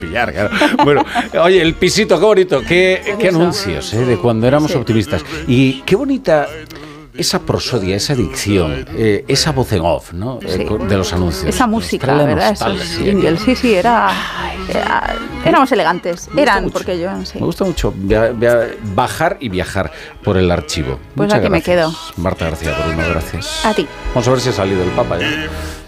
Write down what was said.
pillar, claro. Bueno, oye, el pisito, qué bonito, qué anuncios, de cuando éramos optimistas. Y qué bonita esa prosodia, esa dicción, esa voz en off, ¿no? De los anuncios. Esa música, ¿verdad? Esos jingles, sí, éramos elegantes. Porque yo, sí. Me gusta mucho bajar y viajar por el archivo. Pues Muchas aquí gracias, me quedo. Marta García Coruña, gracias. A ti. Vamos a ver si ha salido el Papa ya.